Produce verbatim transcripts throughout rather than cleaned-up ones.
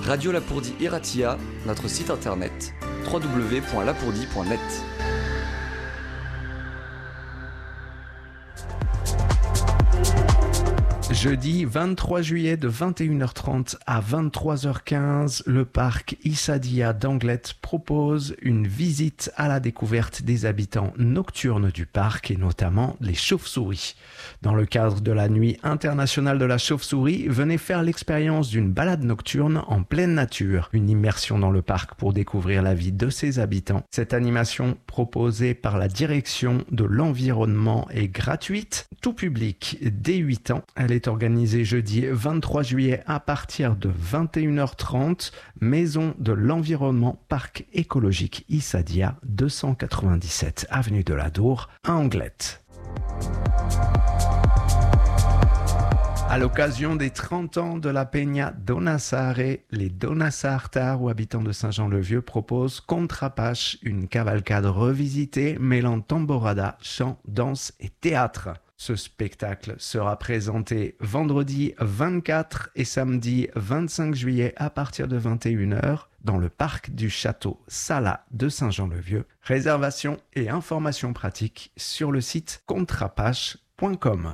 Radio Lapourdie Iratia, notre site internet w w w point lapourdie point net. Jeudi vingt-trois juillet de vingt et une heures trente à vingt-trois heures quinze, le parc Issa Dia d'Anglet propose une visite à la découverte des habitants nocturnes du parc et notamment les chauves-souris. Dans le cadre de la Nuit internationale de la chauve-souris, venez faire l'expérience d'une balade nocturne en pleine nature, une immersion dans le parc pour découvrir la vie de ses habitants. Cette animation proposée par la direction de l'environnement est gratuite, tout public dès huit ans. Elle est organisée jeudi vingt-trois juillet à partir de vingt et une heures trente, Maison de l'Environnement Parc écologique Issa Dia, deux cent quatre-vingt-dix-sept avenue de la Dour à Anglet. À l'occasion des trente ans de la Peña Dona Sare, les Dona Sartar ou habitants de Saint-Jean-le-Vieux proposent Contrapache, une cavalcade revisitée mêlant tamborada, chant, danse et théâtre. Ce spectacle sera présenté vendredi vingt-quatre et samedi vingt-cinq juillet à partir de vingt et une heures dans le parc du château Sala de Saint-Jean-le-Vieux. Réservation et informations pratiques sur le site contrapache point com.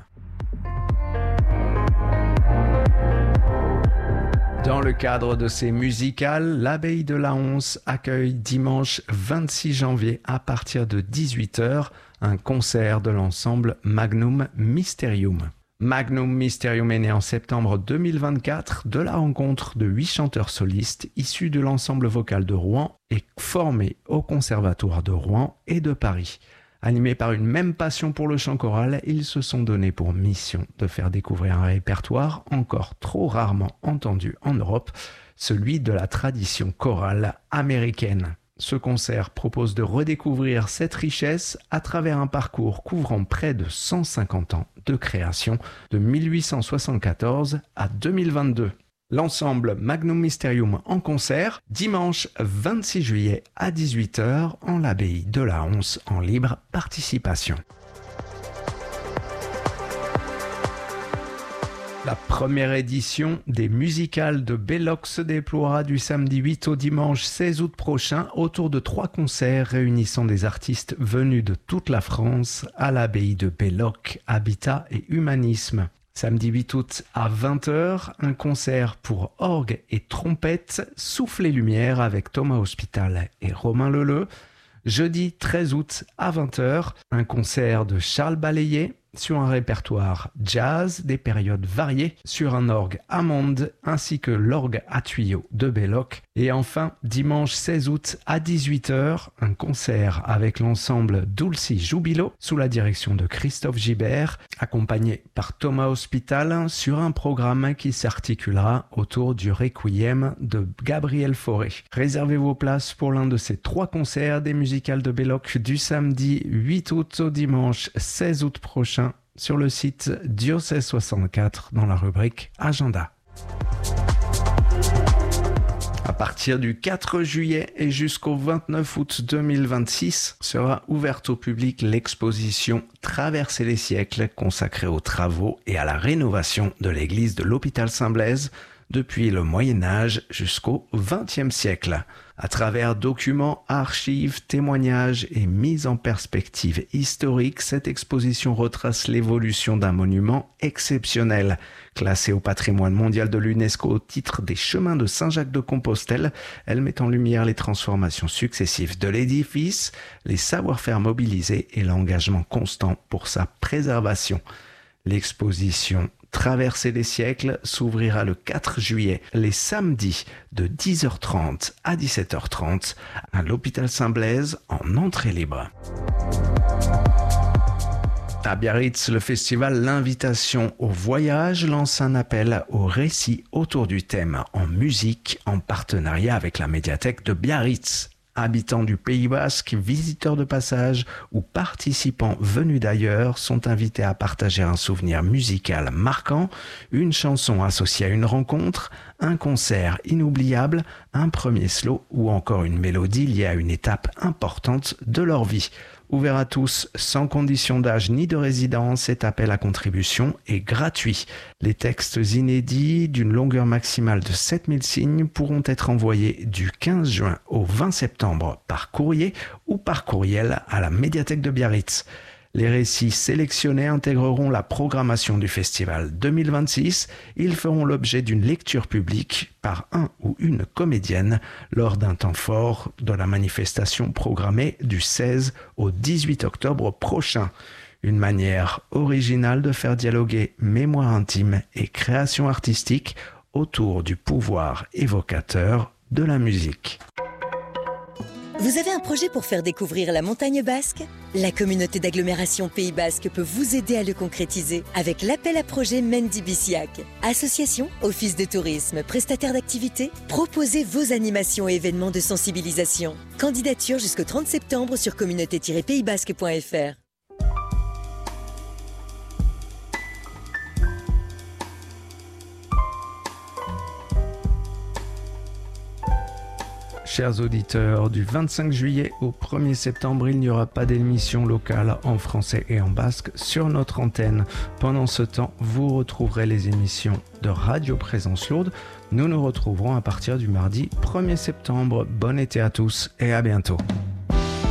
Dans le cadre de ces musicales, l'Abbaye de la Once accueille dimanche vingt-six janvier à partir de dix-huit heures un concert de l'ensemble Magnum Mysterium. Magnum Mysterium est né en septembre deux mille vingt-quatre de la rencontre de huit chanteurs solistes issus de l'ensemble vocal de Rouen et formés au Conservatoire de Rouen et de Paris. Animés par une même passion pour le chant choral, ils se sont donnés pour mission de faire découvrir un répertoire encore trop rarement entendu en Europe, celui de la tradition chorale américaine. Ce concert propose de redécouvrir cette richesse à travers un parcours couvrant près de cent cinquante ans de création de mille huit cent soixante-quatorze à deux mille vingt-deux. L'ensemble Magnum Mysterium en concert, dimanche vingt-six juillet à dix-huit heures en l'abbaye de la Once en libre participation. La première édition des musicales de Belloc se déploiera du samedi huit au dimanche seize août prochain autour de trois concerts réunissant des artistes venus de toute la France à l'abbaye de Belloc, Habitat et Humanisme. Samedi huit août à vingt heures, un concert pour orgue et trompette, Souffle et Lumière avec Thomas Hospital et Romain Leleu. Jeudi treize août à vingt heures, un concert de Charles Balayé sur un répertoire jazz des périodes variées sur un orgue Hammond ainsi que l'orgue à tuyaux de Belloc. Et enfin, dimanche seize août à dix-huit heures, un concert avec l'ensemble Dulci Jubilo sous la direction de Christophe Gibert, accompagné par Thomas Hospital sur un programme qui s'articulera autour du Requiem de Gabriel Fauré. Réservez vos places pour l'un de ces trois concerts des musicales de Belloc du samedi huit août au dimanche seize août prochain sur le site Diocèse soixante-quatre dans la rubrique Agenda. À partir du quatre juillet et jusqu'au vingt-neuf août deux mille vingt-six sera ouverte au public l'exposition Traverser les siècles consacrée aux travaux et à la rénovation de l'église de l'Hôpital Saint-Blaise depuis le Moyen-Âge jusqu'au vingtième siècle. À travers documents, archives, témoignages et mises en perspective historique, cette exposition retrace l'évolution d'un monument exceptionnel. Classée au patrimoine mondial de l'UNESCO au titre des chemins de Saint-Jacques-de-Compostelle, elle met en lumière les transformations successives de l'édifice, les savoir-faire mobilisés et l'engagement constant pour sa préservation. L'exposition Traverser les siècles s'ouvrira le quatre juillet, les samedis de dix heures trente à dix-sept heures trente à l'Hôpital Saint-Blaise en entrée libre. À Biarritz, le festival L'Invitation au voyage lance un appel au récit autour du thème en musique en partenariat avec la médiathèque de Biarritz. Habitants du Pays Basque, visiteurs de passage ou participants venus d'ailleurs sont invités à partager un souvenir musical marquant, une chanson associée à une rencontre, un concert inoubliable, un premier slow ou encore une mélodie liée à une étape importante de leur vie. Ouvert à tous, sans condition d'âge ni de résidence, cet appel à contribution est gratuit. Les textes inédits d'une longueur maximale de sept mille signes pourront être envoyés du quinze juin au vingt septembre par courrier ou par courriel à la médiathèque de Biarritz. Les récits sélectionnés intégreront la programmation du festival deux mille vingt-six. Ils feront l'objet d'une lecture publique par un ou une comédienne lors d'un temps fort de la manifestation programmée du seize au dix-huit octobre prochain. Une manière originale de faire dialoguer mémoire intime et création artistique autour du pouvoir évocateur de la musique. Vous avez un projet pour faire découvrir la montagne basque ? La communauté d'agglomération Pays Basque peut vous aider à le concrétiser avec l'appel à projet Mendy Biciac. Association, office de tourisme, prestataire d'activités, proposez vos animations et événements de sensibilisation. Candidature jusqu'au trente septembre sur communauté tiret pays basque point f r. Chers auditeurs, du vingt-cinq juillet au premier septembre, il n'y aura pas d'émission locale en français et en basque sur notre antenne. Pendant ce temps, vous retrouverez les émissions de Radio Présence Lourde. Nous nous retrouverons à partir du mardi premier septembre. Bon été à tous et à bientôt.